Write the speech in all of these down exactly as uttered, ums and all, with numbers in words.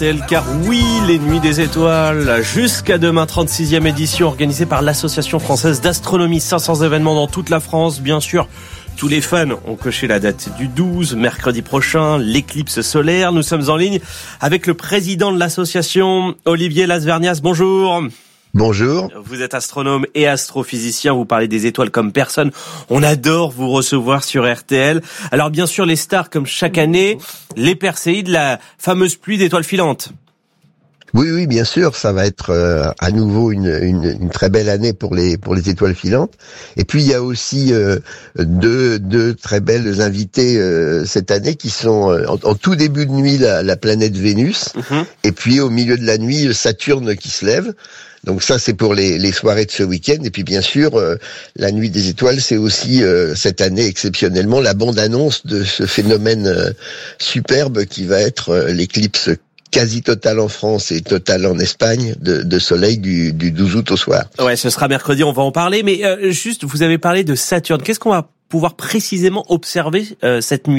Car oui, les Nuits des Étoiles, jusqu'à demain, trente-sixième édition organisée par l'Association française d'astronomie. cinq cents événements dans toute la France, bien sûr. Tous les fans ont coché la date du douze, mercredi prochain, l'éclipse solaire. Nous sommes en ligne avec le président de l'association, Olivier Lasvernias. Bonjour. Bonjour. Vous êtes astronome et astrophysicien, vous parlez des étoiles comme personne. On adore vous recevoir sur R T L. Alors bien sûr, les stars comme chaque année, les Perséides, la fameuse pluie d'étoiles filantes. Oui, oui, bien sûr, ça va être euh, à nouveau une, une, une très belle année pour les pour les étoiles filantes. Et puis il y a aussi euh, deux deux très belles invités euh, cette année qui sont euh, en, en tout début de nuit la, la planète Vénus, mm-hmm. et puis au milieu de la nuit Saturne qui se lève. Donc ça, c'est pour les, les soirées de ce week-end. Et puis bien sûr, euh, la nuit des étoiles, c'est aussi euh, cette année exceptionnellement la bande-annonce de ce phénomène euh, superbe qui va être euh, l'éclipse quasi totale en France et totale en Espagne de, de soleil du, du douze août au soir. Ouais, ce sera mercredi, on va en parler. Mais euh, juste, vous avez parlé de Saturne. Qu'est-ce qu'on va pouvoir précisément observer euh, cette nuit ?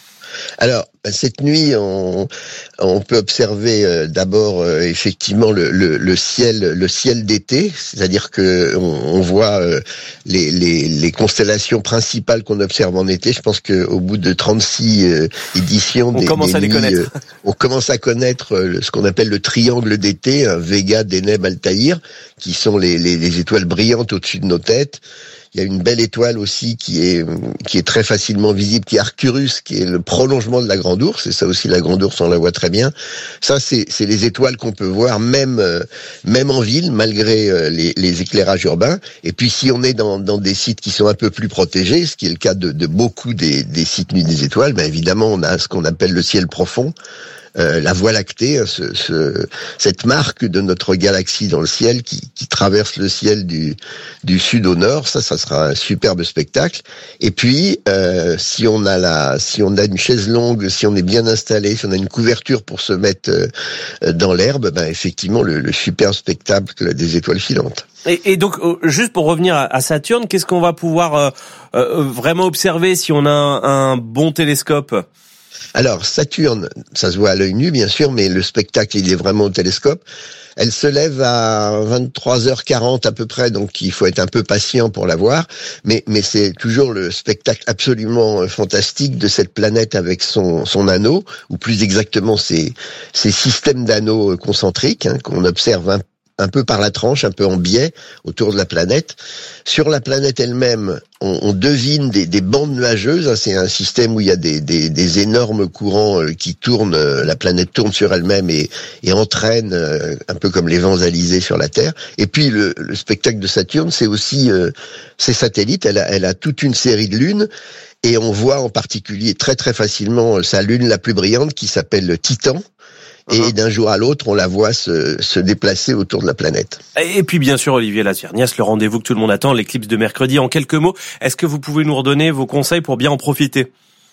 Alors, cette nuit, on, on peut observer euh, d'abord euh, effectivement le, le, le ciel, le ciel d'été, c'est-à-dire que on, on voit euh, les, les, les constellations principales qu'on observe en été. Je pense qu'au bout de trente-six euh, éditions, on des, commence des à les nuits, connaître. Euh, on commence à connaître euh, ce qu'on appelle le triangle d'été, hein, Vega, Deneb, Altaïr, qui sont les, les, les étoiles brillantes au-dessus de nos têtes. Il y a une belle étoile aussi qui est qui est très facilement visible, qui est Arcturus, qui est le prolongement de la Grande Ourse. Et ça aussi, la Grande Ourse, on la voit très bien. Ça, c'est c'est les étoiles qu'on peut voir même euh, même en ville, malgré euh, les, les éclairages urbains. Et puis, si on est dans dans des sites qui sont un peu plus protégés, ce qui est le cas de, de beaucoup des des sites Nuits des Étoiles, ben évidemment, on a ce qu'on appelle le ciel profond. Euh, la Voie lactée, ce, ce, cette marque de notre galaxie dans le ciel qui, qui traverse le ciel du, du sud au nord, ça, ça sera un superbe spectacle. Et puis, euh, si on a la, si on a une chaise longue, si on est bien installé, si on a une couverture pour se mettre euh, dans l'herbe, ben effectivement, le, le superbe spectacle des étoiles filantes. Et, et donc, juste pour revenir à Saturne, qu'est-ce qu'on va pouvoir euh, euh, vraiment observer si on a un, un bon télescope ? Alors, Saturne, ça se voit à l'œil nu, bien sûr, mais le spectacle, il est vraiment au télescope. Elle se lève à vingt-trois heures quarante à peu près, donc il faut être un peu patient pour la voir. Mais, mais c'est toujours le spectacle absolument fantastique de cette planète avec son, son anneau, ou plus exactement ses, ses systèmes d'anneaux concentriques, hein, qu'on observe un un peu par la tranche, un peu en biais autour de la planète. Sur la planète elle-même, on, on devine des, des bandes nuageuses. C'est un système où il y a des, des, des énormes courants qui tournent, la planète tourne sur elle-même et, et entraîne, un peu comme les vents alizés sur la Terre. Et puis le, le spectacle de Saturne, c'est aussi euh, ses satellites. Elle a, elle a toute une série de lunes. Et on voit en particulier très très facilement sa lune la plus brillante qui s'appelle Titan. Et d'un jour à l'autre, on la voit se, se déplacer autour de la planète. Et puis bien sûr, Olivier Lasvernias, le rendez-vous que tout le monde attend, l'éclipse de mercredi. En quelques mots, est-ce que vous pouvez nous redonner vos conseils pour bien en profiter ?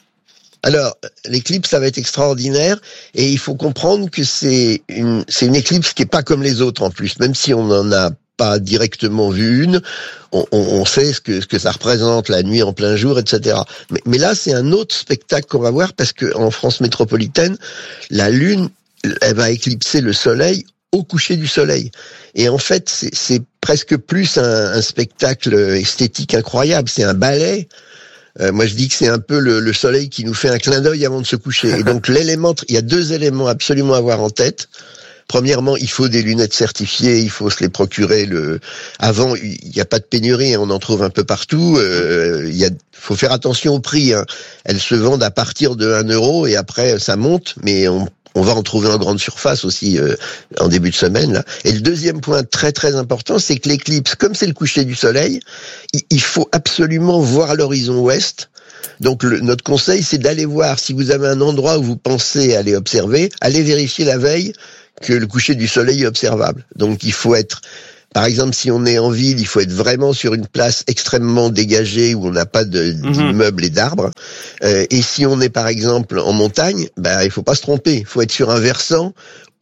Alors, l'éclipse, ça va être extraordinaire, et il faut comprendre que c'est une, c'est une éclipse qui est pas comme les autres en plus, même si on en a pas directement vu une, on, on, on sait ce que, ce que ça représente, la nuit en plein jour, et cetera. Mais, mais là, c'est un autre spectacle qu'on va voir, parce que en France métropolitaine, la Lune, elle va éclipser le soleil au coucher du soleil. Et en fait, c'est, c'est presque plus un, un spectacle esthétique incroyable. C'est un ballet. Euh, moi, je dis que c'est un peu le, le soleil qui nous fait un clin d'œil avant de se coucher. Et donc, l'élément, il y a deux éléments absolument à avoir en tête. Premièrement, il faut des lunettes certifiées, il faut se les procurer. Le avant, il n'y a pas de pénurie, on en trouve un peu partout. Euh, il y a, faut faire attention au prix. Hein. Elles se vendent à partir de un euro et après ça monte, mais on On va en trouver en grande surface aussi euh, en début de semaine. Là. Et le deuxième point très très important, c'est que l'éclipse, comme c'est le coucher du soleil, il, il faut absolument voir l'horizon ouest. Donc le, notre conseil, c'est d'aller voir, si vous avez un endroit où vous pensez aller observer, allez vérifier la veille que le coucher du soleil est observable. Donc il faut être... Par exemple, si on est en ville, il faut être vraiment sur une place extrêmement dégagée où on n'a pas de, d'immeubles et d'arbres. Euh, et si on est par exemple en montagne, bah il faut pas se tromper. Il faut être sur un versant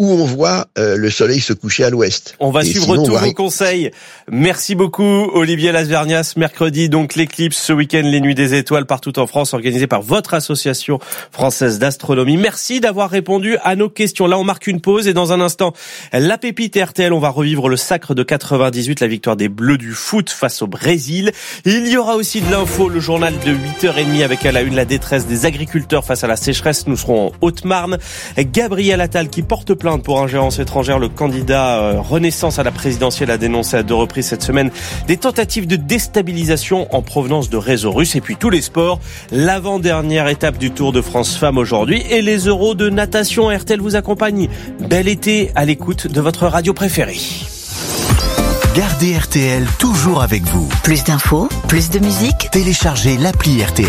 où on voit euh, le soleil se coucher à l'ouest. On va Et suivre sinon, tous on va... vos conseils. Merci beaucoup Olivier Lasvernias. Mercredi, donc l'éclipse, ce week-end, les nuits des étoiles partout en France, organisées par votre association française d'astronomie. Merci d'avoir répondu à nos questions. Là, on marque une pause et dans un instant, la pépite R T L, on va revivre le sacre de quatre-vingt-dix-huit, la victoire des Bleus du foot face au Brésil. Il y aura aussi de l'info, le journal de huit heures trente avec à la une la détresse des agriculteurs face à la sécheresse. Nous serons en Haute-Marne. Gabriel Attal qui porte plainte pour ingérence étrangère. Le candidat euh, Renaissance à la présidentielle a dénoncé à deux reprises cette semaine des tentatives de déstabilisation en provenance de réseaux russes. Et puis tous les sports, l'avant-dernière étape du Tour de France Femmes aujourd'hui et les Euros de natation. R T L vous accompagne. Bel été à l'écoute de votre radio préférée. Gardez R T L toujours avec vous. Plus d'infos, plus de musique. Téléchargez l'appli R T L.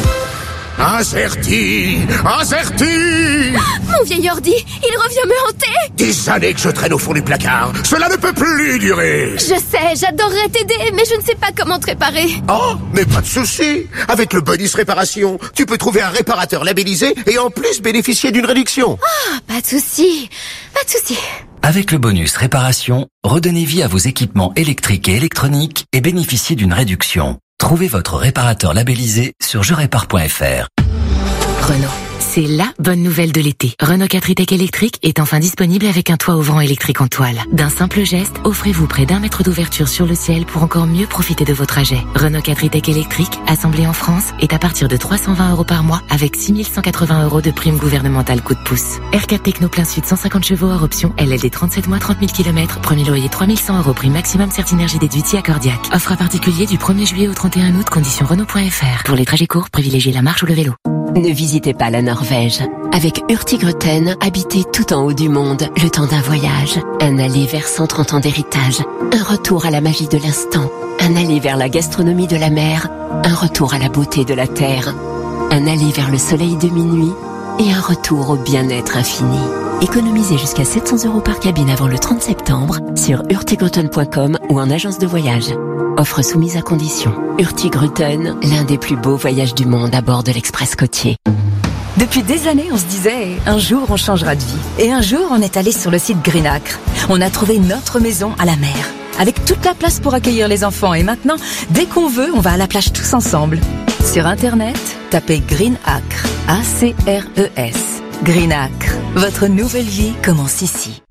Incerti, incerti. Mon vieil ordi, il revient me hanter. Des années que je traîne au fond du placard. Cela ne peut plus durer. Je sais, j'adorerais t'aider, mais je ne sais pas comment te réparer. Oh, mais pas de souci. Avec le bonus réparation, tu peux trouver un réparateur labellisé et en plus bénéficier d'une réduction. Ah, oh, pas de souci, pas de souci. Avec le bonus réparation, redonnez vie à vos équipements électriques et électroniques et bénéficiez d'une réduction. Trouvez votre réparateur labellisé sur je répare point f r. Renault. C'est la bonne nouvelle de l'été. Renault quatre e-Tech électrique est enfin disponible avec un toit ouvrant électrique en toile. D'un simple geste, offrez-vous près d'un mètre d'ouverture sur le ciel pour encore mieux profiter de vos trajets. Renault quatre e-Tech électrique, assemblé en France, est à partir de trois cent vingt euros par mois avec six mille cent quatre-vingts euros de prime gouvernementale coup de pouce. R quatre Techno plein sud cent cinquante chevaux hors option, L L D trente-sept mois trente mille kilomètres, premier loyer trois mille cent euros, prime maximum Certinergie déduite si accordiaque. Offre à particulier du premier juillet au trente et un août, conditions Renault point f r. Pour les trajets courts, privilégiez la marche ou le vélo. Ne visitez pas la Norvège. Avec Hurtigruten, habitez tout en haut du monde, le temps d'un voyage. Un aller vers cent trente ans d'héritage. Un retour à la magie de l'instant. Un aller vers la gastronomie de la mer. Un retour à la beauté de la terre. Un aller vers le soleil de minuit. Et un retour au bien-être infini. Économisez jusqu'à sept cents euros par cabine avant le trente septembre sur hurtigruten point com ou en agence de voyage. Offre soumise à condition. Hurtigruten, l'un des plus beaux voyages du monde à bord de l'Express côtier. Depuis des années, on se disait, un jour on changera de vie. Et un jour, on est allé sur le site Greenacre. On a trouvé notre maison à la mer, avec toute la place pour accueillir les enfants. Et maintenant, dès qu'on veut, on va à la plage tous ensemble. Sur Internet, tapez Greenacre, A C R E S. Greenacre, votre nouvelle vie commence ici.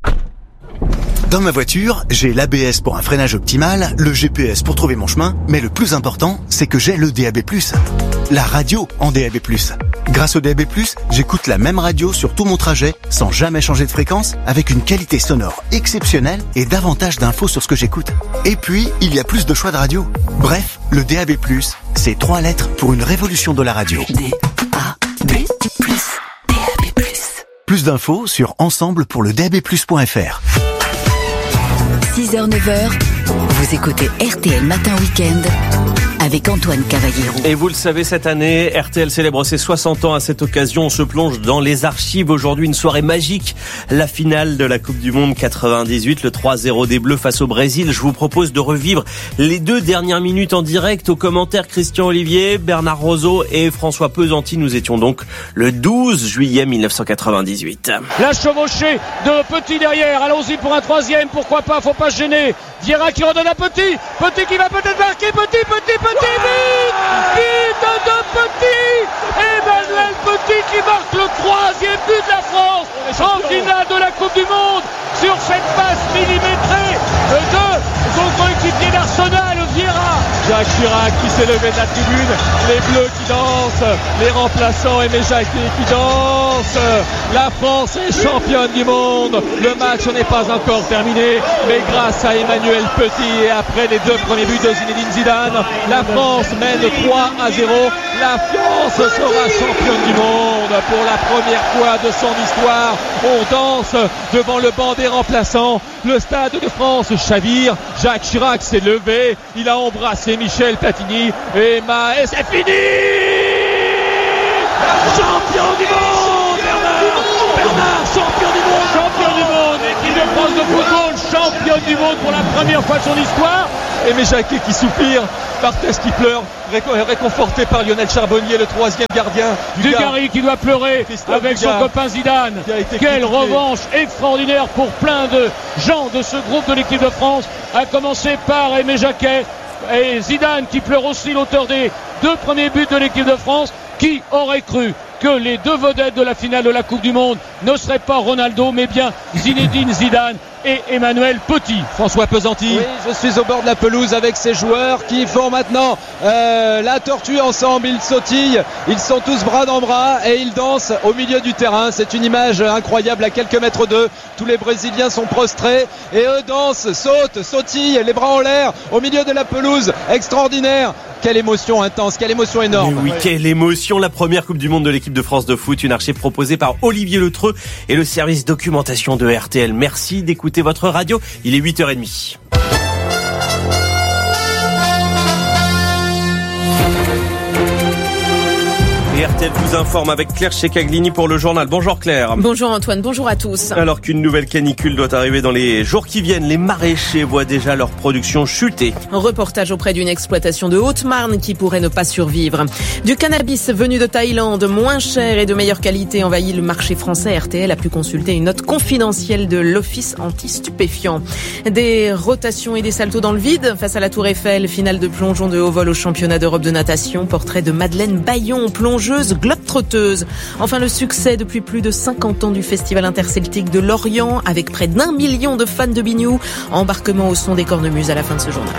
Dans ma voiture, j'ai l'A B S pour un freinage optimal, le G P S pour trouver mon chemin, mais le plus important, c'est que j'ai le D A B plus. La radio en D A B plus. Grâce au D A B plus, j'écoute la même radio sur tout mon trajet, sans jamais changer de fréquence, avec une qualité sonore exceptionnelle et davantage d'infos sur ce que j'écoute. Et puis, il y a plus de choix de radio. Bref, le D A B plus, c'est trois lettres pour une révolution de la radio. D A B plus. D A B plus. Plus d'infos sur ensemble pour le D A B plus point f r. six heures neuf heures, vous écoutez R T L Matin Week-end avec Antoine Cavallero. Et vous le savez, cette année, R T L célèbre ses soixante ans. À cette occasion, on se plonge dans les archives. Aujourd'hui, une soirée magique. La finale de la Coupe du Monde quatre-vingt-dix-huit, le trois zéro des Bleus face au Brésil. Je vous propose de revivre les deux dernières minutes en direct. Aux commentaires, Christian Olivier, Bernard Roseau et François Pesanti. Nous étions donc le douze juillet mille neuf cent quatre-vingt-dix-huit. La chevauchée de Petit derrière. Allons-y pour un troisième. Pourquoi pas, faut pas se gêner. Vieira qui redonne à Petit. Petit qui va peut-être marquer. Petit, Petit, Petit. Petit but, but de Petit, Emmanuel Petit qui marque le troisième but de la France en finale de la Coupe du Monde sur cette passe millimétrée de son coéquipier d'Arsenal, Vieira. Jacques Chirac qui s'est levé de la tribune, les Bleus qui dansent, les remplaçants Aimé Jacquet qui dansent. La France est championne du monde. Le match n'est pas encore terminé, mais grâce à Emmanuel Petit et après les deux premiers buts de Zinedine Zidane, la France mène trois à zéro. La France sera championne du monde pour la première fois de son histoire. On danse devant le banc des remplaçants. Le stade de France chavire. Jacques Chirac s'est levé. Il a embrassé Michel Platini. Et, ma... et c'est fini. Champion du monde, Bernard. Bernard, champion du monde. Champion du monde. Équipe de France de football, champion du monde. monde pour la première fois de son histoire. Et Méjaquet qui soupire, Barthez qui pleure, réconforté par Lionel Charbonnier, le troisième gardien. Dugarry qui doit pleurer Christophe avec Dugas, son copain Zidane. Quelle revanche extraordinaire pour plein de gens de ce groupe de l'équipe de France, à commencer par Aimé Jacquet et Zidane qui pleure aussi, l'auteur des deux premiers buts de l'équipe de France. Qui aurait cru que les deux vedettes de la finale de la Coupe du Monde ne seraient pas Ronaldo, mais bien Zinedine Zidane et Emmanuel Petit. François Pesanti. Oui, je suis au bord de la pelouse avec ces joueurs qui font maintenant euh, la tortue ensemble. Ils sautillent, ils sont tous bras dans bras et ils dansent au milieu du terrain. C'est une image incroyable à quelques mètres d'eux. Tous les Brésiliens sont prostrés et eux dansent, sautent, sautillent, les bras en l'air au milieu de la pelouse. Extraordinaire. Quelle émotion intense, quelle émotion énorme. Mais oui, quelle émotion. La première Coupe du Monde de l'équipe de France de foot, une archive proposée par Olivier Letreux et le service documentation de R T L. Merci d'écouter votre radio. Il est huit heures trente. Et R T L vous informe avec Claire Checaglini pour le journal. Bonjour Claire. Bonjour Antoine, bonjour à tous. Alors qu'une nouvelle canicule doit arriver dans les jours qui viennent, les maraîchers voient déjà leur production chuter. Un reportage auprès d'une exploitation de Haute-Marne qui pourrait ne pas survivre. Du cannabis venu de Thaïlande, moins cher et de meilleure qualité, envahit le marché français. R T L a pu consulter une note confidentielle de l'Office anti-stupéfiants. Des rotations et des saltos dans le vide face à la Tour Eiffel. Finale de plongeon de haut vol au championnat d'Europe de natation. Portrait de Madeleine Bayon, plongeuse globe-trotteuse. Enfin, le succès depuis plus de cinquante ans du Festival interceltique de Lorient avec près d'un million de fans de Biniou. Embarquement au son des cornemuses à la fin de ce journal.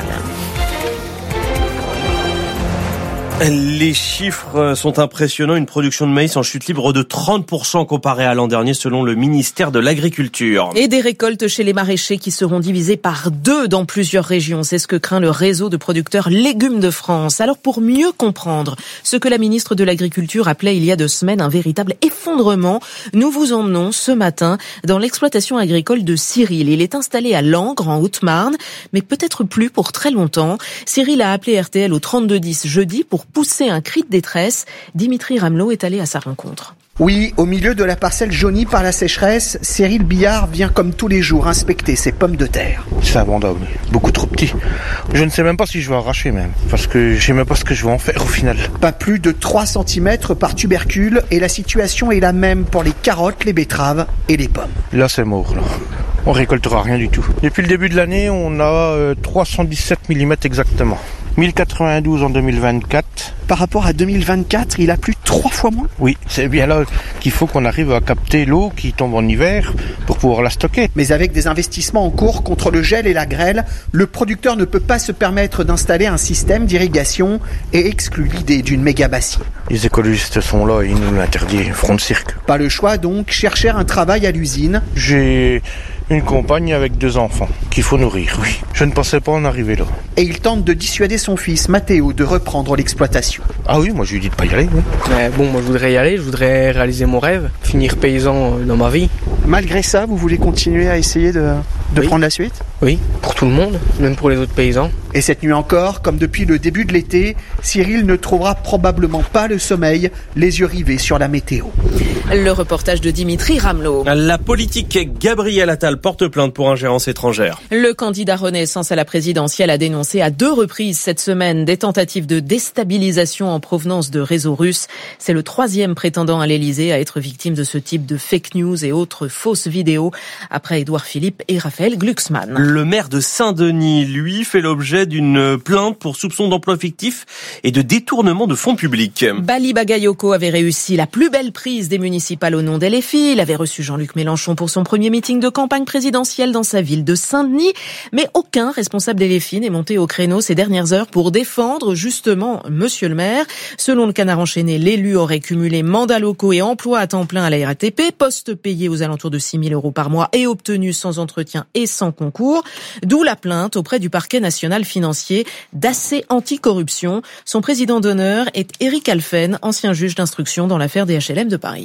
Les chiffres sont impressionnants. Une production de maïs en chute libre de trente pour cent comparée à l'an dernier selon le ministère de l'Agriculture. Et des récoltes chez les maraîchers qui seront divisées par deux dans plusieurs régions. C'est ce que craint le réseau de producteurs légumes de France. Alors pour mieux comprendre ce que la ministre de l'Agriculture appelait il y a deux semaines un véritable effondrement, nous vous emmenons ce matin dans l'exploitation agricole de Cyril. Il est installé à Langres en Haute-Marne, mais peut-être plus pour très longtemps. Cyril a appelé R T L au trente-deux dix jeudi pour pousser un cri de détresse. Dimitri Ramelot est allé à sa rencontre. Oui, au milieu de la parcelle jaunie par la sécheresse, Cyril Billard vient comme tous les jours inspecter ses pommes de terre. C'est abandonnable, beaucoup trop petit. Je ne sais même pas si je vais arracher même, parce que je sais même pas ce que je vais en faire au final. Pas plus de trois centimètres par tubercule et la situation est la même pour les carottes, les betteraves et les pommes. Là c'est mort, là. On récoltera rien du tout. Depuis le début de l'année, on a euh, trois cent dix-sept millimètres exactement. mille quatre-vingt-douze en deux mille vingt-quatre. Par rapport à deux mille vingt-quatre, il a plu trois fois moins. Oui, c'est bien là qu'il faut qu'on arrive à capter l'eau qui tombe en hiver pour pouvoir la stocker. Mais avec des investissements en cours contre le gel et la grêle, le producteur ne peut pas se permettre d'installer un système d'irrigation et exclut l'idée d'une méga bassine. Les écologistes sont là et ils nous l'interdisent, front de cirque. Pas le choix donc, chercher un travail à l'usine. J'ai une compagne avec deux enfants qu'il faut nourrir, oui. Je ne pensais pas en arriver là. Et il tente de dissuader son fils, Mathéo, de reprendre l'exploitation. Ah oui, moi je lui dis de pas y aller. Oui. Mais bon, moi je voudrais y aller, je voudrais réaliser mon rêve, finir paysan dans ma vie. Malgré ça, vous voulez continuer à essayer de, de oui. prendre la suite ? Oui, pour tout le monde, même pour les autres paysans. Et cette nuit encore, comme depuis le début de l'été, Cyril ne trouvera probablement pas le sommeil, les yeux rivés sur la météo. Le reportage de Dimitri Ramelot. La politique, Gabriel Attal porte plainte pour ingérence étrangère. Le candidat Renaissance à la présidentielle a dénoncé à deux reprises cette semaine des tentatives de déstabilisation en provenance de réseaux russes. C'est le troisième prétendant à l'Élysée à être victime de ce type de fake news et autres fausses vidéos, après Édouard Philippe et Raphaël Glucksmann. Le maire de Saint-Denis, lui, fait l'objet d'une plainte pour soupçon d'emploi fictif et de détournement de fonds publics. Bali Bagayoko avait réussi la plus belle prise des municipales au nom d'L F I. Il avait reçu Jean-Luc Mélenchon pour son premier meeting de campagne présidentielle dans sa ville de Saint-Denis. Mais aucun responsable d'L F I n'est monté au créneau ces dernières heures pour défendre justement monsieur le maire. Selon le Canard enchaîné, l'élu aurait cumulé mandats locaux et emplois à temps plein à la R A T P, postes payés aux alentours de six mille euros par mois et obtenus sans entretien et sans concours. D'où la plainte auprès du parquet national financier d'A C Anticorruption. Son président d'honneur est Éric Alphen, ancien juge d'instruction dans l'affaire des H L M de Paris.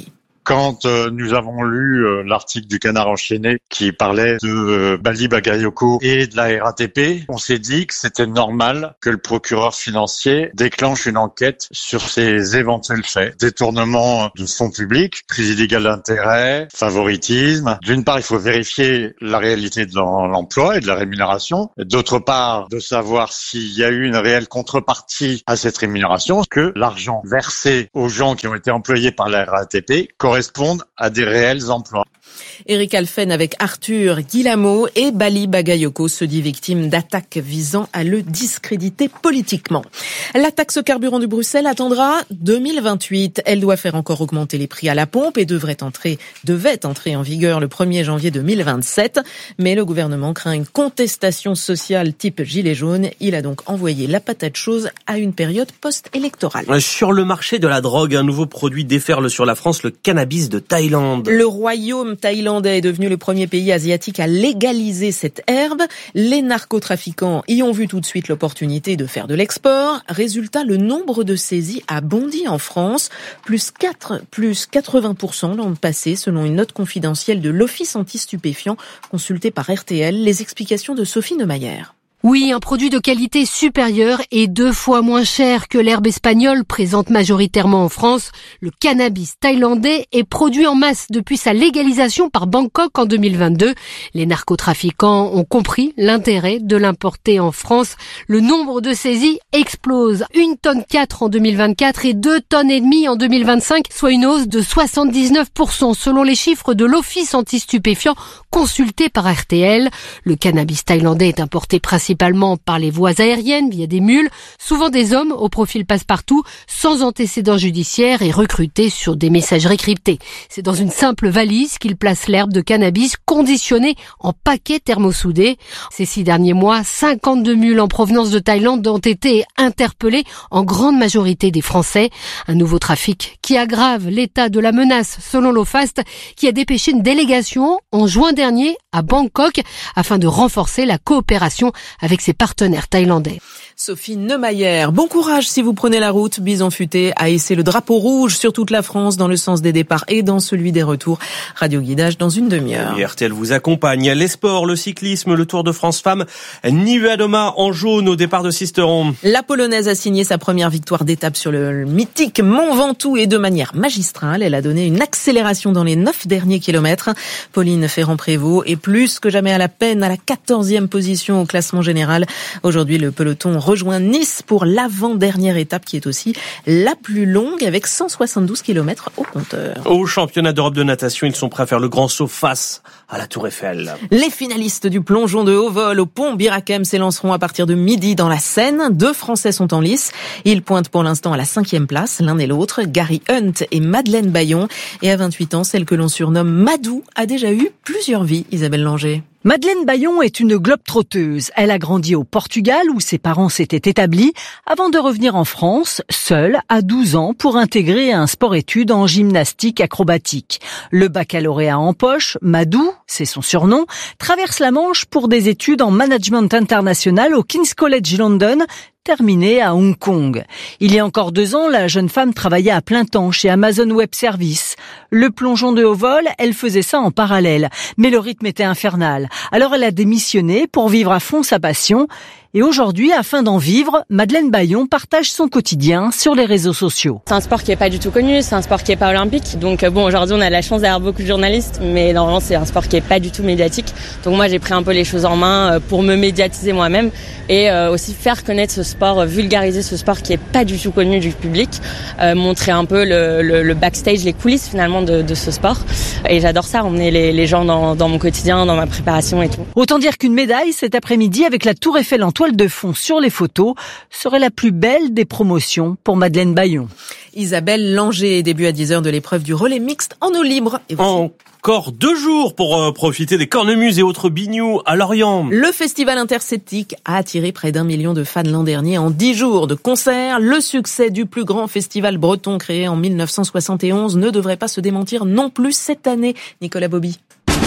Quand euh, nous avons lu euh, l'article du Canard enchaîné qui parlait de euh, Bali Bagayoko et de la R A T P, on s'est dit que c'était normal que le procureur financier déclenche une enquête sur ces éventuels faits. Détournement de fonds publics, prise illégale d'intérêt, favoritisme. D'une part, il faut vérifier la réalité de l'emploi et de la rémunération. D'autre part, de savoir s'il y a eu une réelle contrepartie à cette rémunération, que l'argent versé aux gens qui ont été employés par la R A T P corresponde à des réels emplois. Éric Alphen avec Arthur Guillamot et Bali Bagayoko se dit victime d'attaques visant à le discréditer politiquement. La taxe carburant de Bruxelles attendra deux mille vingt-huit. Elle doit faire encore augmenter les prix à la pompe et devrait entrer, devait entrer en vigueur le premier janvier deux mille vingt-sept. Mais le gouvernement craint une contestation sociale type gilet jaune. Il a donc envoyé la patate chaude à une période post-électorale. Sur le marché de la drogue, un nouveau produit déferle sur la France, le cannabis de Thaïlande. Le royaume thaïlandais est devenu le premier pays asiatique à légaliser cette herbe. Les narcotrafiquants y ont vu tout de suite l'opportunité de faire de l'export. Résultat, le nombre de saisies a bondi en France, plus quatre, plus quatre-vingts pour cent l'an passé, selon une note confidentielle de l'Office anti-stupéfiants consultée par R T L. Les explications de Sophie Neumayer. Oui, un produit de qualité supérieure et deux fois moins cher que l'herbe espagnole présente majoritairement en France. Le cannabis thaïlandais est produit en masse depuis sa légalisation par Bangkok en deux mille vingt-deux. Les narcotrafiquants ont compris l'intérêt de l'importer en France. Le nombre de saisies explose. Une tonne quatre en deux mille vingt-quatre et deux tonnes et demie en deux mille vingt-cinq, soit une hausse de soixante-dix-neuf pour cent selon les chiffres de l'Office anti-stupéfiants consulté par R T L. Le cannabis thaïlandais est importé principalement principalement par les voies aériennes via des mules, souvent des hommes au profil passe-partout, sans antécédents judiciaires et recrutés sur des messageries cryptées. C'est dans une simple valise qu'ils placent l'herbe de cannabis conditionnée en paquets thermosoudés. Ces six derniers mois, cinquante-deux mules en provenance de Thaïlande ont été interpellées, en grande majorité des Français. Un nouveau trafic qui aggrave l'état de la menace, selon l'OFAST, qui a dépêché une délégation en juin dernier à Bangkok afin de renforcer la coopération avec ses partenaires thaïlandais. Sophie Neumayer, bon courage si vous prenez la route. Bison Futé a hissé le drapeau rouge sur toute la France dans le sens des départs et dans celui des retours. Radio guidage dans une demi-heure. Et R T L vous accompagne. Les sports, le cyclisme, le Tour de France Femmes. Nivea-Doma en jaune au départ de Sisteron. La Polonaise a signé sa première victoire d'étape sur le mythique Mont Ventoux et de manière magistrale. Elle a donné une accélération dans les neuf derniers kilomètres. Pauline Ferrand-Prévot est plus que jamais à la peine à la quatorzième position au classement général. Aujourd'hui, le peloton rejoint Nice pour l'avant-dernière étape qui est aussi la plus longue avec cent soixante-douze kilomètres au compteur. Au championnat d'Europe de natation, ils sont prêts à faire le grand saut face à la Tour Eiffel. Les finalistes du plongeon de haut vol au pont Bir Hakeim s'élanceront à partir de midi dans la Seine. Deux Français sont en lice. Ils pointent pour l'instant à la cinquième place, l'un et l'autre, Gary Hunt et Madeleine Bayon. Et à vingt-huit ans, celle que l'on surnomme Madou a déjà eu plusieurs vies, Isabelle Langer. Madeleine Bayon est une globe-trotteuse. Elle a grandi au Portugal où ses parents s'étaient établis avant de revenir en France, seule, à douze ans, pour intégrer un sport-études en gymnastique acrobatique. Le baccalauréat en poche, Madou, c'est son surnom, traverse la Manche pour des études en management international au King's College London, terminée à Hong Kong. Il y a encore deux ans, la jeune femme travaillait à plein temps chez Amazon Web Services. Le plongeon de haut vol, elle faisait ça en parallèle, mais le rythme était infernal. Alors elle a démissionné pour vivre à fond sa passion. Et aujourd'hui, afin d'en vivre, Madeleine Bayon partage son quotidien sur les réseaux sociaux. C'est un sport qui est pas du tout connu, c'est un sport qui est pas olympique. Donc bon, aujourd'hui, on a la chance d'avoir beaucoup de journalistes, mais normalement, c'est un sport qui est pas du tout médiatique. Donc moi, j'ai pris un peu les choses en main pour me médiatiser moi-même et aussi faire connaître ce sport, vulgariser ce sport qui est pas du tout connu du public, euh, montrer un peu le, le, le backstage, les coulisses finalement de, de ce sport. Et j'adore ça, emmener les, les gens dans, dans mon quotidien, dans ma préparation et tout. Autant dire qu'une médaille cet après-midi avec la Tour Eiffel en toile de fond sur les photos serait la plus belle des promotions pour Madeleine Bayon. Isabelle Langer, début à dix heures de l'épreuve du relais mixte en eau libre. Et Encore deux jours pour euh, profiter des cornemuses et autres bignoux à Lorient. Le festival interceltique a attiré près d'un million de fans l'an dernier en dix jours de concerts. Le succès du plus grand festival breton créé en mille neuf cent soixante et onze ne devrait pas se démentir non plus cette année. Nicolas Bobby.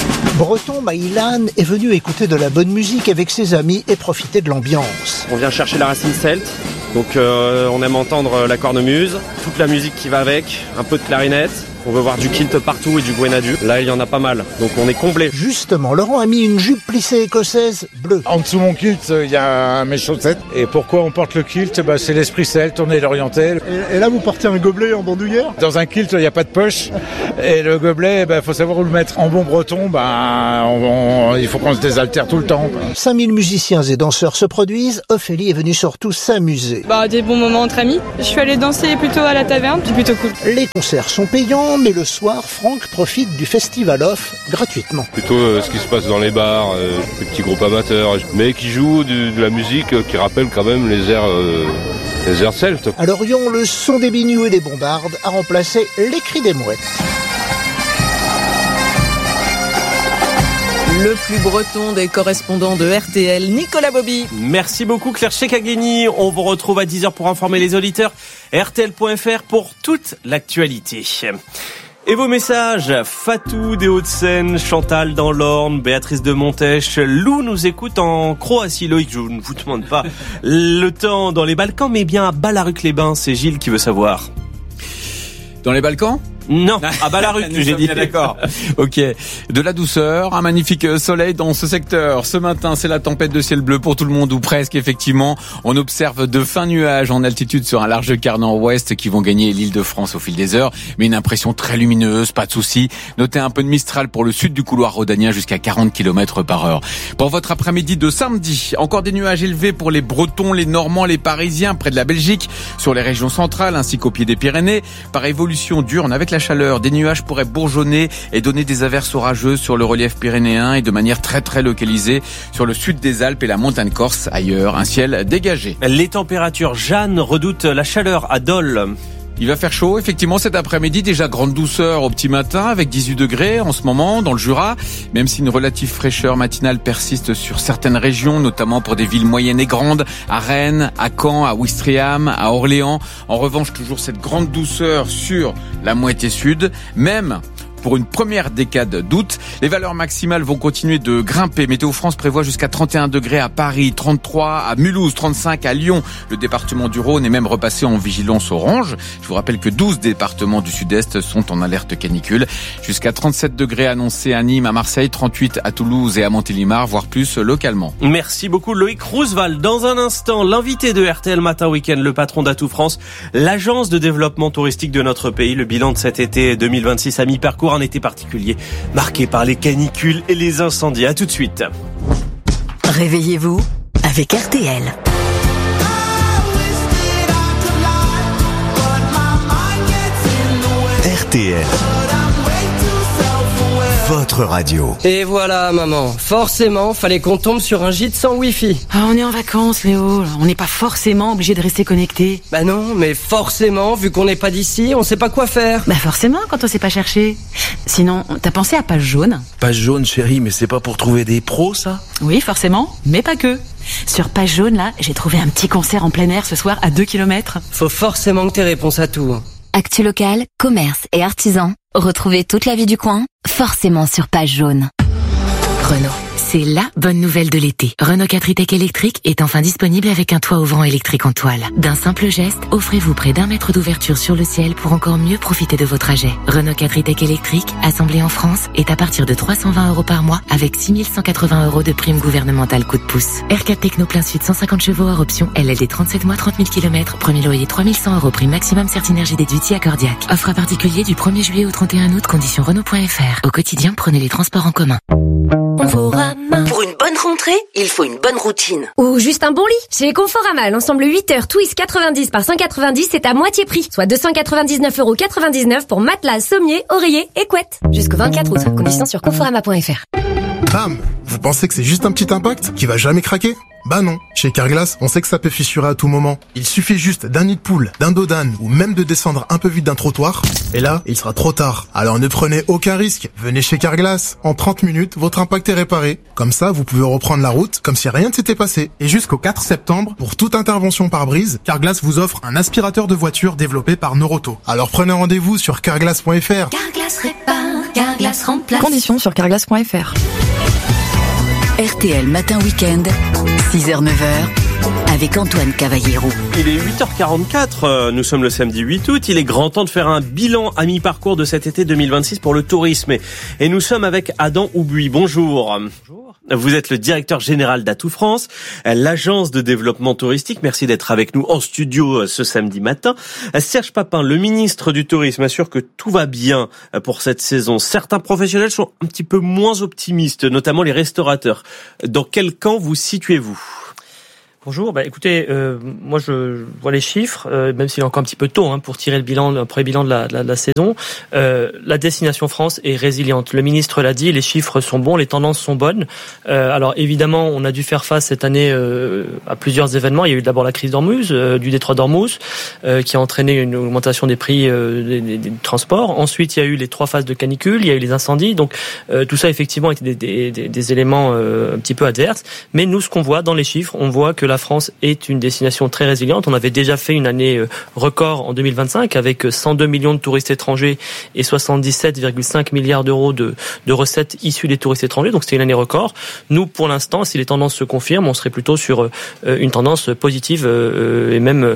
Breton Maïlan est venu écouter de la bonne musique avec ses amis et profiter de l'ambiance. On vient chercher la racine celte, donc euh, on aime entendre la cornemuse, toute la musique qui va avec, un peu de clarinette. On veut voir du kilt partout et du Buenadu. Là, il y en a pas mal, donc on est comblé. Justement, Laurent a mis une jupe plissée écossaise bleue. En dessous de mon kilt, il y a mes chaussettes. Et pourquoi on porte le kilt? Bah, c'est l'esprit celte, on est l'oriental. Et, et là, vous portez un gobelet en bandoulière? Dans un kilt, il n'y a pas de poche. Et le gobelet, bah, faut savoir où le mettre. En bon breton, bah, on, on, il faut qu'on se désaltère tout le temps. cinq mille musiciens et danseurs se produisent. Ophélie est venue surtout s'amuser. Bah, des bons moments entre amis. Je suis allée danser plutôt à la taverne, c'est plutôt cool. Les concerts sont payants, mais le soir, Franck profite du Festival Off gratuitement. Plutôt euh, ce qui se passe dans les bars, euh, les petits groupes amateurs, mais qui jouent du, de la musique euh, qui rappelle quand même les airs, euh, les airs celtes. À Lorient, le son des binious et des bombardes a remplacé les cris des mouettes. Le plus breton des correspondants de R T L, Nicolas Bobby. Merci beaucoup Claire Chekageni. On vous retrouve à dix heures pour informer les auditeurs. R T L point F R pour toute l'actualité. Et vos messages, Fatou des Hauts-de-Seine, Chantal dans l'Orne, Béatrice de Montèche, Lou nous écoute en Croatie. Loïc, je ne vous demande pas le temps dans les Balkans, mais bien à Ballaruc-les-Bains, c'est Gilles qui veut savoir. Dans les Balkans ? Non, à Ballaruc, j'ai dit. D'accord. Ok. De la douceur, un magnifique soleil dans ce secteur. Ce matin, c'est la tempête de ciel bleu pour tout le monde, ou presque, effectivement. On observe de fins nuages en altitude sur un large quart nord-ouest qui vont gagner l'île de France au fil des heures. Mais une impression très lumineuse, pas de souci. Notez un peu de Mistral pour le sud du couloir rhodanien jusqu'à quarante kilomètres par heure. Pour votre après-midi de samedi, encore des nuages élevés pour les Bretons, les Normands, les Parisiens, près de la Belgique, sur les régions centrales ainsi qu'au pied des Pyrénées. Par évolution diurne avec la chaleur, des nuages pourraient bourgeonner et donner des averses orageuses sur le relief pyrénéen et de manière très très localisée sur le sud des Alpes et la montagne corse. Ailleurs, un ciel dégagé. Les températures, Jeanne redoute la chaleur à Dole. Il va faire chaud, effectivement, cet après-midi. Déjà grande douceur au petit matin avec dix-huit degrés en ce moment dans le Jura. Même si une relative fraîcheur matinale persiste sur certaines régions, notamment pour des villes moyennes et grandes, à Rennes, à Caen, à Ouistreham, à Orléans. En revanche, toujours cette grande douceur sur la moitié sud. Même pour une première décade d'août, les valeurs maximales vont continuer de grimper. Météo France prévoit jusqu'à trente et un degrés à Paris, trente-trois à Mulhouse, trente-cinq à Lyon. Le département du Rhône est même repassé en vigilance orange. Je vous rappelle que douze départements du sud-est sont en alerte canicule. Jusqu'à trente-sept degrés annoncés à Nîmes, à Marseille, trente-huit à Toulouse et à Montélimar, voire plus localement. Merci beaucoup Loïc Roosevelt. Dans un instant, l'invité de R T L Matin Week-end, le patron d'Atout France, l'agence de développement touristique de notre pays. Le bilan de cet été deux mille vingt-six à mi-parcours, un été particulier marqué par les canicules et les incendies. À tout de suite. Réveillez-vous avec R T L. R T L. Votre radio. Et voilà, maman. Forcément, fallait qu'on tombe sur un gîte sans wifi. Ah, on est en vacances, Léo. On n'est pas forcément obligé de rester connecté. Bah non, mais forcément, vu qu'on n'est pas d'ici, on sait pas quoi faire. Bah forcément, quand on sait pas chercher. Sinon, t'as pensé à Page Jaune? Page Jaune, chérie, mais c'est pas pour trouver des pros, ça? Oui, forcément, mais pas que. Sur Page Jaune, là, j'ai trouvé un petit concert en plein air ce soir à deux kilomètres. Faut forcément que t'aies réponse à tout. Actu local, commerce et artisans. Retrouvez toute la vie du coin, forcément sur Page Jaune. Renault, c'est la bonne nouvelle de l'été. Renault quatre e-Tech électrique est enfin disponible avec un toit ouvrant électrique en toile. D'un simple geste, offrez-vous près d'un mètre d'ouverture sur le ciel pour encore mieux profiter de vos trajets. Renault quatre e-Tech électrique, assemblé en France, est à partir de trois cent vingt euros par mois avec six mille cent quatre-vingts euros de prime gouvernementale coup de pouce. R quatre Techno plein sud cent cinquante chevaux hors option, L L D trente-sept mois, trente mille kilomètres, premier loyer trois mille cent euros, prime maximum Certinergie déduit accordiaque. Offre à particulier du premier juillet au trente et un août, conditions Renault point F R. Au quotidien, prenez les transports en commun. Pour une bonne rentrée, il faut une bonne routine. Ou juste un bon lit. Chez Conforama, l'ensemble huit heures Twist quatre-vingt-dix par cent quatre-vingt-dix, c'est à moitié prix. Soit deux cent quatre-vingt-dix-neuf euros quatre-vingt-dix-neuf pour matelas, sommier, oreiller et couette. Jusqu'au vingt-quatre août. Conditions sur conforama point F R. Bam! Vous pensez que c'est juste un petit impact qui va jamais craquer? Bah non. Chez Carglass, on sait que ça peut fissurer à tout moment. Il suffit juste d'un nid de poule, d'un dos d'âne ou même de descendre un peu vite d'un trottoir. Et là, il sera trop tard. Alors ne prenez aucun risque. Venez chez Carglass. En trente minutes, votre impact est réparé. Comme ça, vous pouvez reprendre la route comme si rien ne s'était passé. Et jusqu'au quatre septembre, pour toute intervention par brise, Carglass vous offre un aspirateur de voiture développé par Noroto. Alors prenez rendez-vous sur carglass point F R. Carglass répare, Carglass remplace. Conditions sur carglass point F R. R T L Matin Week-end, six heures neuf heures, avec Antoine Cavallero. Il est huit heures quarante-quatre, nous sommes le samedi huit août, il est grand temps de faire un bilan à mi-parcours de cet été deux mille vingt-six pour le tourisme. Et nous sommes avec Adam Houbuy. Bonjour. Bonjour. Vous êtes le directeur général d'Atout France, l'agence de développement touristique. Merci d'être avec nous en studio ce samedi matin. Serge Papin, le ministre du Tourisme, assure que tout va bien pour cette saison. Certains professionnels sont un petit peu moins optimistes, notamment les restaurateurs. Dans quel camp vous situez-vous ? Bonjour, bah écoutez, euh, moi je vois les chiffres, euh, même s'il est encore un petit peu tôt hein, pour tirer le bilan, le premier bilan de la, de la, de la saison. Euh, la destination France est résiliente. Le ministre l'a dit, les chiffres sont bons, les tendances sont bonnes. Euh, alors évidemment, on a dû faire face cette année euh, à plusieurs événements. Il y a eu d'abord la crise d'Ormuz, euh, du détroit d'Ormuz, euh, qui a entraîné une augmentation des prix euh, des, des, des transports. Ensuite, il y a eu les trois phases de canicule, il y a eu les incendies. Donc euh, tout ça effectivement était des, des, des, des éléments euh, un petit peu adverses. Mais nous, ce qu'on voit dans les chiffres, on voit que la France est une destination très résiliente. On avait déjà fait une année record en deux mille vingt-cinq avec cent deux millions de touristes étrangers et soixante-dix-sept virgule cinq milliards d'euros de, de recettes issues des touristes étrangers. Donc c'était une année record. Nous, pour l'instant, si les tendances se confirment, on serait plutôt sur une tendance positive et même,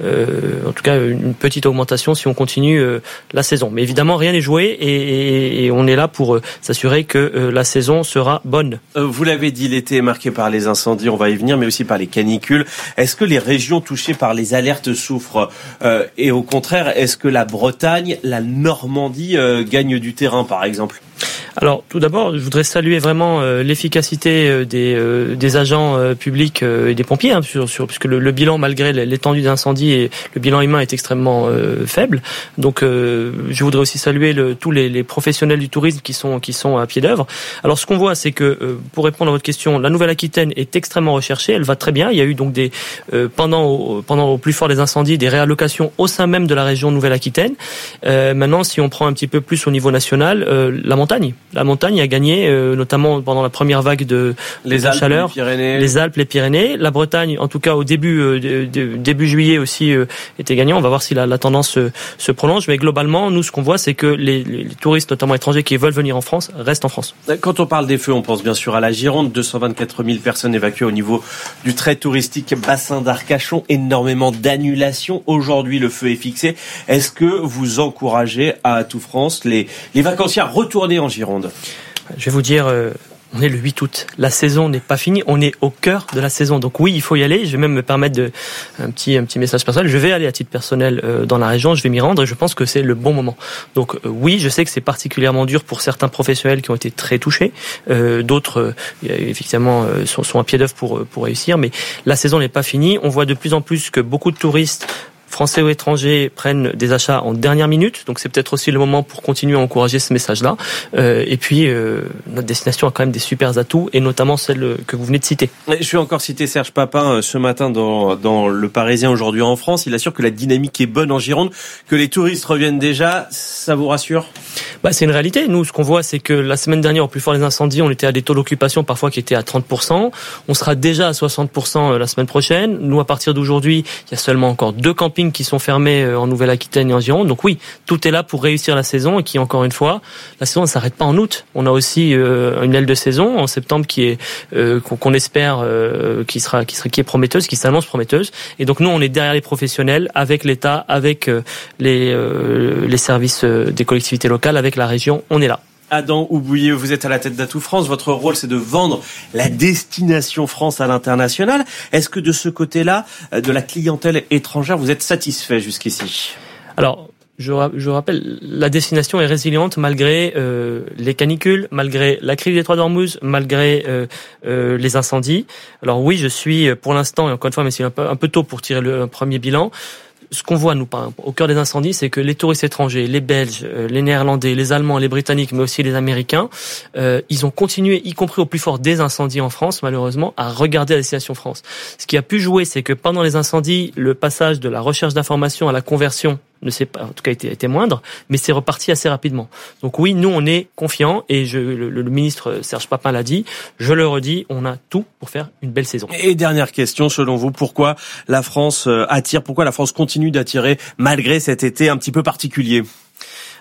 en tout cas, une petite augmentation si on continue la saison. Mais évidemment, rien n'est joué et, et on est là pour s'assurer que la saison sera bonne. Vous l'avez dit, l'été est marqué par les incendies, on va y venir, mais aussi par les canicules. Est-ce que les régions touchées par les alertes souffrent euh, et au contraire, est-ce que la Bretagne, la Normandie euh, gagnent du terrain par exemple ? Alors, tout d'abord, je voudrais saluer vraiment euh, l'efficacité euh, des, euh, des agents euh, publics euh, et des pompiers, hein, sur, sur, puisque le, le bilan, malgré l'étendue d'incendie, et le bilan humain est extrêmement euh, faible. Donc, euh, je voudrais aussi saluer le, tous les, les professionnels du tourisme qui sont qui sont à pied d'œuvre. Alors, ce qu'on voit, c'est que, euh, pour répondre à votre question, la Nouvelle-Aquitaine est extrêmement recherchée. Elle va très bien. Il y a eu donc des euh, pendant au, pendant au plus fort des incendies, des réallocations au sein même de la région Nouvelle-Aquitaine. Euh, maintenant, si on prend un petit peu plus au niveau national, euh, la montagne. La montagne a gagné, euh, notamment pendant la première vague de, les de Alpes, chaleur. Les Pyrénées. Les Alpes, les Pyrénées. La Bretagne, en tout cas au début, euh, de, de, début juillet aussi, euh, était gagnant. On va voir si la, la tendance se, se prolonge. Mais globalement, nous, ce qu'on voit, c'est que les, les, les touristes, notamment étrangers, qui veulent venir en France, restent en France. Quand on parle des feux, on pense bien sûr à la Gironde. deux cent vingt-quatre mille personnes évacuées au niveau du très touristique bassin d'Arcachon. Énormément d'annulations. Aujourd'hui, le feu est fixé. Est-ce que vous encouragez à Atout France les, les vacanciers à retourner en Gironde ? Je vais vous dire, euh, on est le huit août. La saison n'est pas finie. On est au cœur de la saison. Donc oui, il faut y aller. Je vais même me permettre de un petit un petit message personnel. Je vais aller à titre personnel euh, dans la région. Je vais m'y rendre et je pense que c'est le bon moment. Donc euh, oui, je sais que c'est particulièrement dur pour certains professionnels qui ont été très touchés. Euh, d'autres, euh, effectivement, euh, sont, sont à pied d'œuvre pour pour réussir. Mais la saison n'est pas finie. On voit de plus en plus que beaucoup de touristes, Français ou étrangers, prennent des achats en dernière minute, donc c'est peut-être aussi le moment pour continuer à encourager ce message-là. Euh, et puis, euh, notre destination a quand même des super atouts, et notamment celle que vous venez de citer. Je vais encore citer Serge Papin ce matin dans, dans Le Parisien aujourd'hui en France. Il assure que la dynamique est bonne en Gironde, que les touristes reviennent déjà. Ça vous rassure ? Bah, c'est une réalité. Nous, ce qu'on voit, c'est que la semaine dernière, au plus fort des incendies, on était à des taux d'occupation parfois qui étaient à trente pour cent. On sera déjà à soixante pour cent la semaine prochaine. Nous, à partir d'aujourd'hui, il y a seulement encore deux campings qui sont fermés en Nouvelle-Aquitaine et en Gironde. Donc oui, tout est là pour réussir la saison et qui, encore une fois, la saison ne s'arrête pas en août. On a aussi euh, une aile de saison en septembre qui est euh, qu'on espère euh, qui sera qui sera qui est prometteuse, qui s'annonce prometteuse. Et donc nous, on est derrière les professionnels, avec l'État, avec euh, les euh, les services euh, des collectivités locales, avec la région. On est là. Adam Houbuy, vous êtes à la tête d'Atout France. Votre rôle, c'est de vendre la destination France à l'international. Est-ce que de ce côté-là, de la clientèle étrangère, vous êtes satisfait jusqu'ici ? Alors, je, je rappelle, la destination est résiliente malgré euh, les canicules, malgré la crise des détroit d'Ormuz, malgré euh, euh, les incendies. Alors oui, je suis pour l'instant, et encore une fois, mais c'est un peu, un peu tôt pour tirer le premier bilan, ce qu'on voit, nous, au cœur des incendies, c'est que les touristes étrangers, les Belges, les Néerlandais, les Allemands, les Britanniques, mais aussi les Américains, euh, ils ont continué, y compris au plus fort des incendies en France, malheureusement, à regarder la destination France. Ce qui a pu jouer, c'est que pendant les incendies, le passage de la recherche d'informations à la conversion ne s'est pas, en tout cas, était, était moindre, mais c'est reparti assez rapidement. Donc oui, nous, on est confiants, et je, le, le ministre Serge Papin l'a dit, je le redis, on a tout pour faire une belle saison. Et dernière question, selon vous, pourquoi la France attire, pourquoi la France continue d'attirer malgré cet été un petit peu particulier ?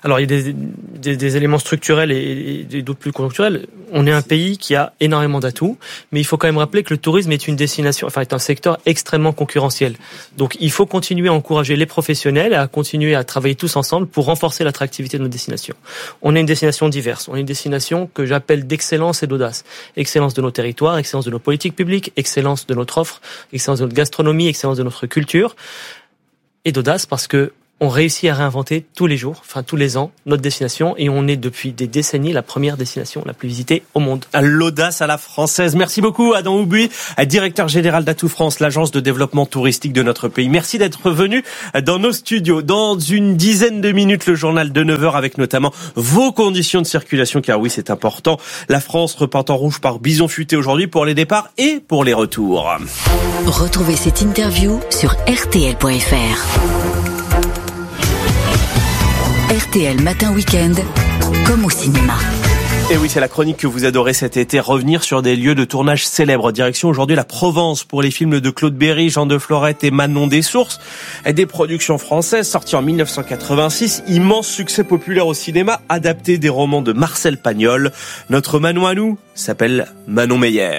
Alors, il y a des, des, des éléments structurels et, et d'autres plus conjoncturels. On est un pays qui a énormément d'atouts, mais il faut quand même rappeler que le tourisme est une destination, enfin, est un secteur extrêmement concurrentiel. Donc, il faut continuer à encourager les professionnels et à continuer à travailler tous ensemble pour renforcer l'attractivité de nos destinations. On est une destination diverse. On est une destination que j'appelle d'excellence et d'audace. Excellence de nos territoires, excellence de nos politiques publiques, excellence de notre offre, excellence de notre gastronomie, excellence de notre culture. Et d'audace parce que on réussit à réinventer tous les jours, enfin tous les ans, notre destination, et on est depuis des décennies la première destination la plus visitée au monde. L'audace à la française. Merci beaucoup Adam Houbuy, directeur général d'Atout France, l'agence de développement touristique de notre pays. Merci d'être venu dans nos studios. Dans une dizaine de minutes, le journal de neuf heures avec notamment vos conditions de circulation, car oui, c'est important. La France repeinte en rouge par bison futé aujourd'hui pour les départs et pour les retours. Retrouvez cette interview sur R T L point F R. R T L Matin Week-end, comme au cinéma. Et oui, c'est la chronique que vous adorez cet été, revenir sur des lieux de tournage célèbres. Direction aujourd'hui la Provence pour les films de Claude Berry, Jean de Florette et Manon Dessources. Des productions françaises sorties en dix-neuf cent quatre-vingt-six, immense succès populaire au cinéma, adapté des romans de Marcel Pagnol. Notre Manon à nous s'appelle Manon Meyer.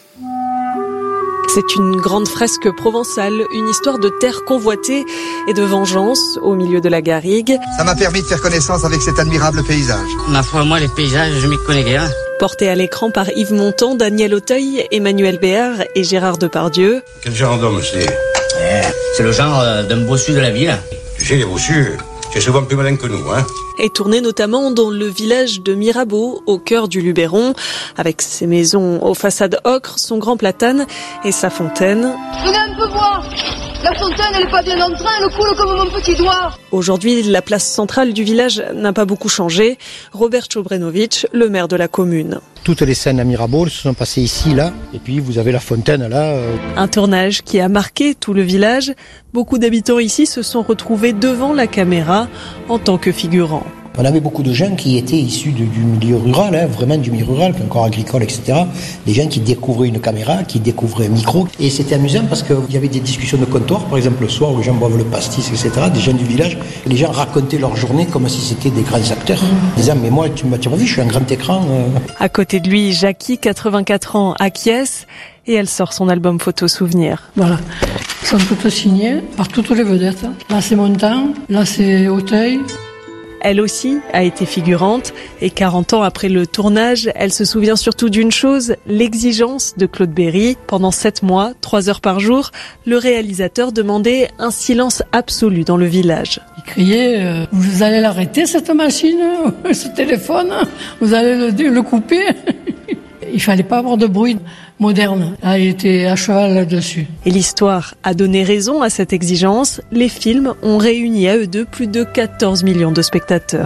C'est une grande fresque provençale, une histoire de terre convoitée et de vengeance au milieu de la garrigue. Ça m'a permis de faire connaissance avec cet admirable paysage. Ma foi, moi, les paysages, je m'y connais bien. Porté à l'écran par Yves Montand, Daniel Auteuil, Emmanuel Béard et Gérard Depardieu. Quel genre d'homme c'est ? Eh, c'est le genre euh, d'un bossu de la ville. Tu sais, les bossus, c'est souvent plus malin que nous, hein. Et tourné notamment dans le village de Mirabeau, au cœur du Luberon, avec ses maisons aux façades ocre, son grand platane et sa fontaine. Venez un peu voir. La fontaine, elle est pas bien en train, elle coule comme mon petit doigt. Aujourd'hui, la place centrale du village n'a pas beaucoup changé. Robert Chobrenovic, le maire de la commune. Toutes les scènes à Mirabeau se sont passées ici, là, et puis vous avez la fontaine, là. Euh... Un tournage qui a marqué tout le village. Beaucoup d'habitants ici se sont retrouvés devant la caméra en tant que figurants. On avait beaucoup de gens qui étaient issus du, du milieu rural, hein, vraiment du milieu rural, encore agricole, et cetera. Des gens qui découvraient une caméra, qui découvraient un micro. Et c'était amusant parce qu'il y avait des discussions de comptoir, par exemple le soir où les gens boivent le pastis, et cetera. Des gens du village. Et les gens racontaient leur journée comme si c'était des grands acteurs. Mmh. Disant, mais moi, tu m'as vu, je suis un grand écran. Euh... À côté de lui, Jackie, quatre-vingt-quatre ans, acquiesce. Et elle sort son album photo souvenir. Voilà. Ils sont toutes signées par toutes les vedettes. Là, c'est Montand. Là, c'est Auteuil. Elle aussi a été figurante et quarante ans après le tournage, elle se souvient surtout d'une chose, l'exigence de Claude Berry. Pendant sept mois, trois heures par jour, le réalisateur demandait un silence absolu dans le village. Il criait euh, « Vous allez l'arrêter cette machine, ce téléphone, vous allez le, le couper ?» Il fallait pas avoir de bruit moderne. Là, il était à cheval là-dessus. Et l'histoire a donné raison à cette exigence. Les films ont réuni à eux deux plus de quatorze millions de spectateurs.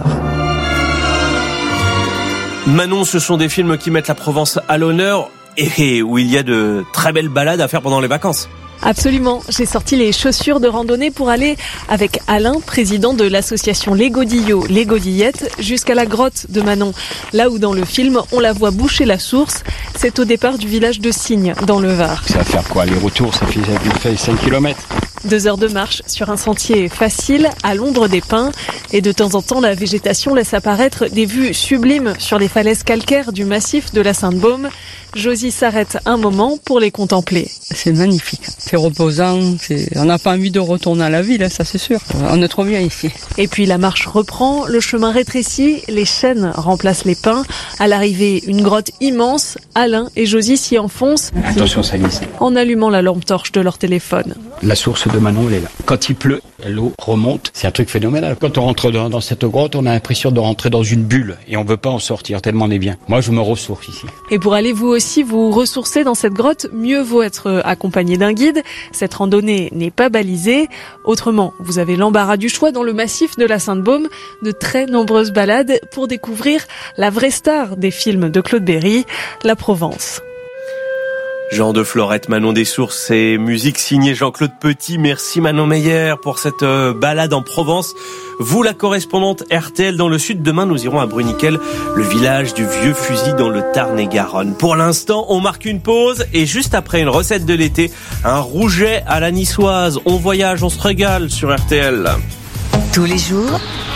Manon, ce sont des films qui mettent la Provence à l'honneur et où il y a de très belles balades à faire pendant les vacances. Absolument, j'ai sorti les chaussures de randonnée pour aller avec Alain, président de l'association Les Godillots, Les Godillettes, jusqu'à la grotte de Manon. Là où dans le film, on la voit boucher la source, c'est au départ du village de Signes, dans le Var. Ça va faire quoi, les retours, ça fait, ça fait cinq kilomètres. Deux heures de marche sur un sentier facile à l'ombre des pins et de temps en temps la végétation laisse apparaître des vues sublimes sur les falaises calcaires du massif de la Sainte-Baume. Josie s'arrête un moment pour les contempler. C'est magnifique, c'est reposant, c'est... on n'a pas envie de retourner à la ville, ça c'est sûr. On est trop bien ici. Et puis la marche reprend, le chemin rétrécit, les chênes remplacent les pins. À l'arrivée, une grotte immense, Alain et Josie s'y enfoncent. Attention, ça glisse. En allumant la lampe torche de leur téléphone. La source de Manon, elle est là. Quand il pleut, l'eau remonte. C'est un truc phénoménal. Quand on rentre dans, dans cette grotte, on a l'impression de rentrer dans une bulle et on veut pas en sortir tellement on est bien. Moi, je me ressource ici. Et pour aller vous aussi vous ressourcer dans cette grotte, mieux vaut être accompagné d'un guide. Cette randonnée n'est pas balisée. Autrement, vous avez l'embarras du choix dans le massif de la Sainte-Baume. De très nombreuses balades pour découvrir la vraie star des films de Claude Berry, la Provence. Jean de Florette, Manon Dessources et musique signée Jean-Claude Petit. Merci Manon Meyer pour cette euh, balade en Provence. Vous, la correspondante R T L dans le sud. Demain, nous irons à Bruniquel, le village du vieux fusil dans le Tarn-et-Garonne. Pour l'instant, on marque une pause et juste après une recette de l'été, un rouget à la niçoise. On voyage, on se régale sur R T L. Tous les jours,